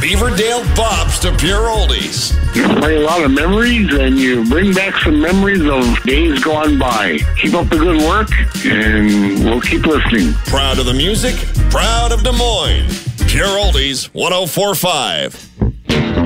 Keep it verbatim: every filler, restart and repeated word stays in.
Beaverdale bops to pure oldies. You play a lot of memories, and you bring back some memories of days gone by. Keep up the good work, and we'll keep listening. Proud of the music, proud of Des Moines. Pure Oldies, one oh four point five.